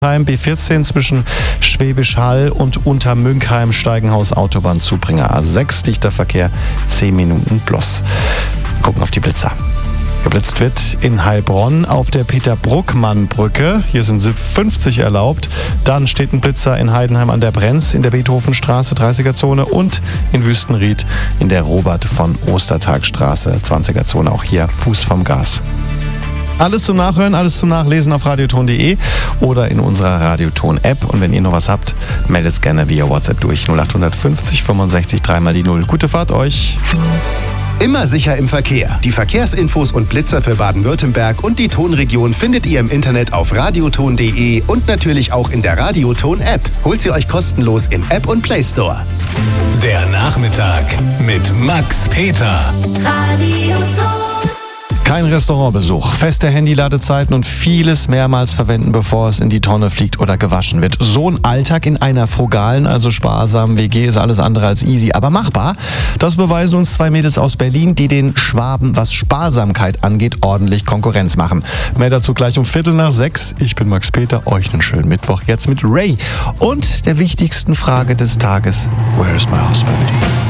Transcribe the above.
B14 zwischen Schwäbisch Hall und Untermünkheim, Steigenhaus-Autobahnzubringer A6, dichter Verkehr 10 Minuten plus. Gucken auf die Blitzer. Geblitzt wird in Heilbronn auf der Peter-Bruckmann-Brücke. Hier sind 50 erlaubt. Dann steht ein Blitzer in Heidenheim an der Brenz in der Beethovenstraße, 30er-Zone, und in Wüstenried in der Robert-von-Ostertag-Straße, 20er-Zone. Auch hier Fuß vom Gas. Alles zum Nachhören, alles zum Nachlesen auf radioton.de oder in unserer Radioton-App. Und wenn ihr noch was habt, meldet es gerne via WhatsApp durch 0850 65 3 die 0. Gute Fahrt euch! Immer sicher im Verkehr. Die Verkehrsinfos und Blitzer für Baden-Württemberg und die Tonregion findet ihr im Internet auf radioton.de und natürlich auch in der Radioton-App. Holt sie euch kostenlos im App und Play Store. Der Nachmittag mit Max Peter. Radioton. Kein Restaurantbesuch, feste Handy-Ladezeiten und vieles mehrmals verwenden, bevor es in die Tonne fliegt oder gewaschen wird. So ein Alltag in einer frugalen, also sparsamen WG ist alles andere als easy, aber machbar. Das beweisen uns 2 Mädels aus Berlin, die den Schwaben, was Sparsamkeit angeht, ordentlich Konkurrenz machen. Mehr dazu gleich um 5:45. Ich bin Max Peter, euch einen schönen Mittwoch jetzt mit Ray und der wichtigsten Frage des Tages: Where's my husband?